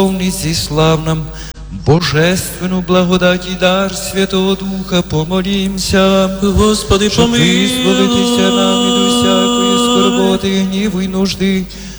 зіслав нам божественну благодать і дар Святого Духа, помолімся. Господи, Щоб помилуй. визволитися нам від усякої скорботи, гніву й нужди,